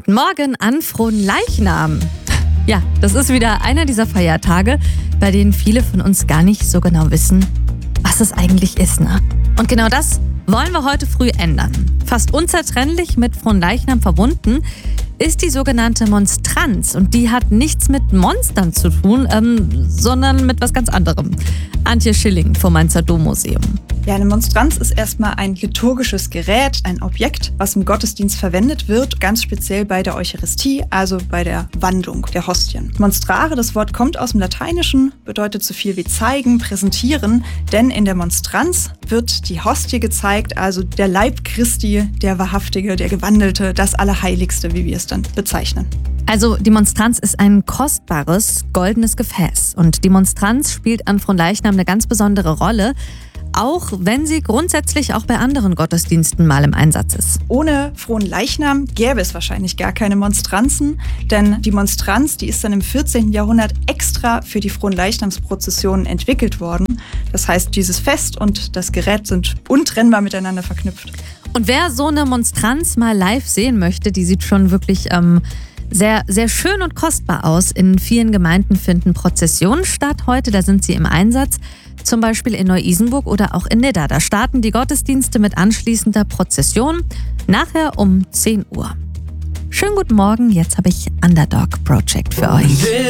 Guten Morgen an Fronleichnam. Ja, das ist wieder einer dieser Feiertage, bei denen viele von uns gar nicht so genau wissen, was es eigentlich ist, ne? Und genau das wollen wir heute früh ändern. Fast unzertrennlich mit Fronleichnam verbunden ist die sogenannte Monstranz. Und die hat nichts mit Monstern zu tun, sondern mit was ganz anderem. Antje Schilling vom Mainzer Dommuseum. Ja, eine Monstranz ist erstmal ein liturgisches Gerät, ein Objekt, was im Gottesdienst verwendet wird, ganz speziell bei der Eucharistie, also bei der Wandlung der Hostien. Monstrare, das Wort kommt aus dem Lateinischen, bedeutet so viel wie zeigen, präsentieren, denn in der Monstranz wird die Hostie gezeigt, also der Leib Christi, der Wahrhaftige, der Gewandelte, das Allerheiligste, wie wir es dann bezeichnen. Also die Monstranz ist ein kostbares, goldenes Gefäß. Und die Monstranz spielt an Fronleichnam eine ganz besondere Rolle, auch wenn sie grundsätzlich auch bei anderen Gottesdiensten mal im Einsatz ist. Ohne Fronleichnam gäbe es wahrscheinlich gar keine Monstranzen, denn die Monstranz, die ist dann im 14. Jahrhundert extra für die Fronleichnamsprozessionen entwickelt worden. Das heißt, dieses Fest und das Gerät sind untrennbar miteinander verknüpft. Und wer so eine Monstranz mal live sehen möchte, die sieht schon wirklich sehr, sehr schön und kostbar aus. In vielen Gemeinden finden Prozessionen statt heute, da sind sie im Einsatz. Zum Beispiel in Neu-Isenburg oder auch in Nidda. Da starten die Gottesdienste mit anschließender Prozession, nachher um 10 Uhr. Schönen guten Morgen, jetzt habe ich Underdog Project für euch.